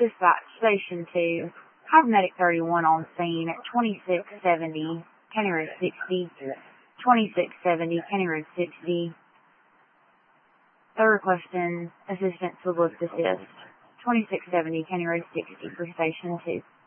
Dispatch, Station 2. Have Medic 31 on scene at 2670, County Road 60. 2670, County Road 60. They're requesting assistance with lift assist. 2670, County Road 60 for Station 2.